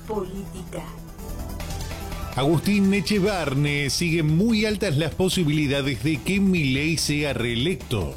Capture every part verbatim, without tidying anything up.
política. Agustín Echevarne, siguen muy altas las posibilidades de que Milei sea reelecto.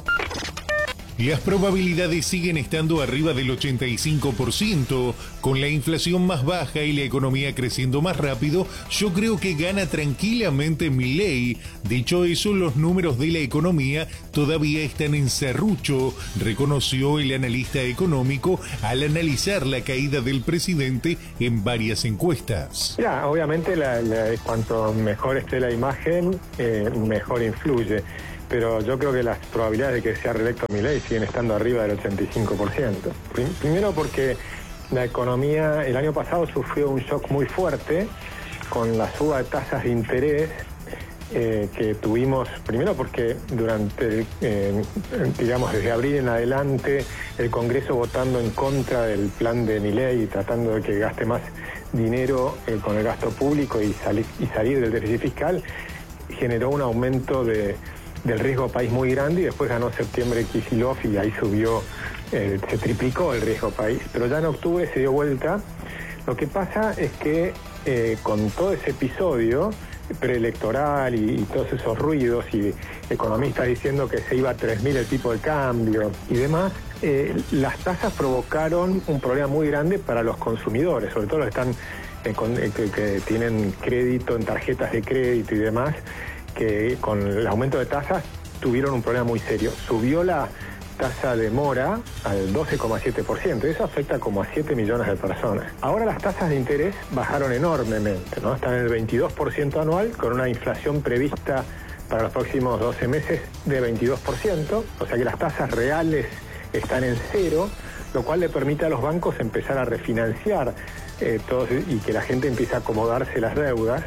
Las probabilidades siguen estando arriba del ochenta y cinco por ciento. Con la inflación más baja y la economía creciendo más rápido, yo creo que gana tranquilamente Milei. Dicho eso, los números de la economía todavía están en serrucho, reconoció el analista económico al analizar la caída del presidente en varias encuestas. Ya, obviamente la, la, cuanto mejor esté la imagen, eh, mejor influye. Pero yo creo que las probabilidades de que sea reelecto Milei siguen estando arriba del ochenta y cinco por ciento. Primero porque la economía el año pasado sufrió un shock muy fuerte con la suba de tasas de interés eh, que tuvimos, primero porque durante, eh, digamos, desde abril en adelante, el Congreso votando en contra del plan de Milei y tratando de que gaste más dinero eh, con el gasto público y, sali- y salir del déficit fiscal, generó un aumento de del riesgo país muy grande, y después ganó septiembre Kicillof y ahí subió, eh, se triplicó el riesgo país, pero ya en octubre se dio vuelta. Lo que pasa es que eh, con todo ese episodio preelectoral y, y todos esos ruidos y economistas diciendo que se iba a tres mil el tipo de cambio y demás, eh, las tasas provocaron un problema muy grande para los consumidores, sobre todo los que están eh, con, eh, que, que tienen crédito en tarjetas de crédito y demás, que con el aumento de tasas tuvieron un problema muy serio. Subió la tasa de mora al doce coma siete por ciento, eso afecta como a siete millones de personas. Ahora las tasas de interés bajaron enormemente, ¿no? Están en el veintidós por ciento anual, con una inflación prevista para los próximos doce meses de veintidós por ciento, o sea que las tasas reales están en cero, lo cual le permite a los bancos empezar a refinanciar eh, todo, y que la gente empiece a acomodarse las deudas.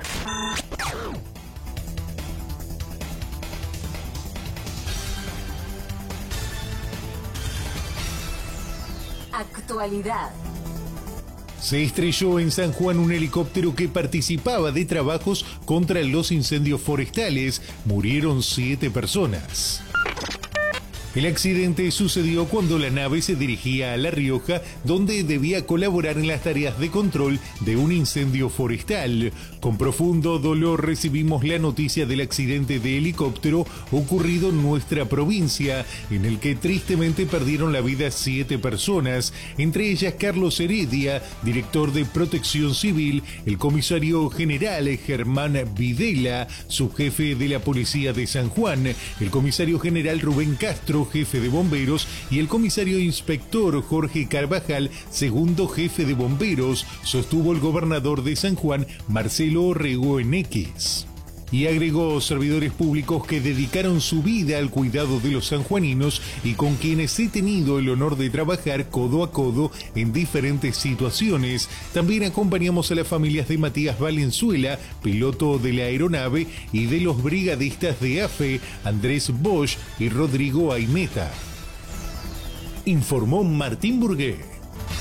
Actualidad. Se estrelló en San Juan un helicóptero que participaba de trabajos contra los incendios forestales. Murieron siete personas. El accidente sucedió cuando la nave se dirigía a La Rioja, donde debía colaborar en las tareas de control de un incendio forestal. Con profundo dolor recibimos la noticia del accidente de helicóptero ocurrido en nuestra provincia, en el que tristemente perdieron la vida siete personas, entre ellas Carlos Heredia, director de Protección Civil, el comisario general Germán Videla, subjefe de la Policía de San Juan, el comisario general Rubén Castro, jefe de bomberos, y el comisario inspector Jorge Carvajal, segundo jefe de bomberos, sostuvo el gobernador de San Juan, Marcelo Orrego, en X. Y agregó servidores públicos que dedicaron su vida al cuidado de los sanjuaninos y con quienes he tenido el honor de trabajar codo a codo en diferentes situaciones. También acompañamos a las familias de Matías Valenzuela, piloto de la aeronave, y de los brigadistas de A F E, Andrés Bosch y Rodrigo Aimeta. Informó Martín Burgué.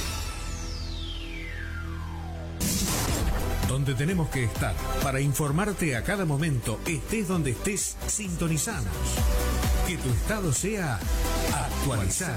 Donde tenemos que estar para informarte a cada momento, estés donde estés, sintonizanos. Que tu estado sea actualizado.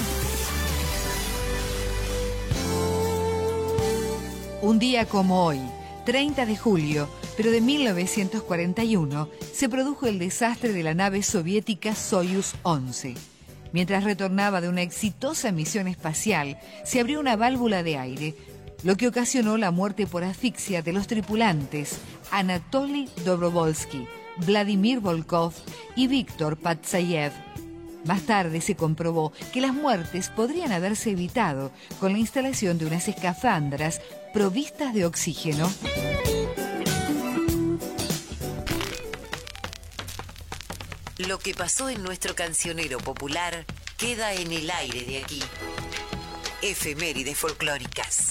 Un día como hoy, treinta de julio, pero de mil novecientos cuarenta y uno, se produjo el desastre de la nave soviética Soyuz once. Mientras retornaba de una exitosa misión espacial, se abrió una válvula de aire, lo que ocasionó la muerte por asfixia de los tripulantes Anatoly Dobrovolsky, Vladimir Volkov y Víctor Patsayev. Más tarde se comprobó que las muertes podrían haberse evitado con la instalación de unas escafandras provistas de oxígeno. Lo que pasó en nuestro cancionero popular queda en el aire de aquí. Efemérides folclóricas.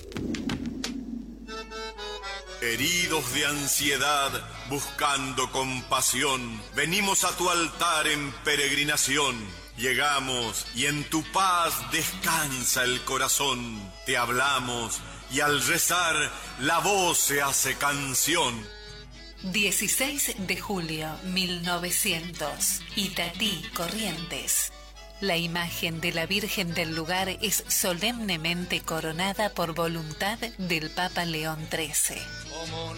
Heridos de ansiedad, buscando compasión, venimos a tu altar en peregrinación. Llegamos y en tu paz descansa el corazón. Te hablamos y al rezar la voz se hace canción. dieciséis de julio mil novecientos, Itatí, Corrientes. La imagen de la Virgen del lugar es solemnemente coronada por voluntad del Papa León trece.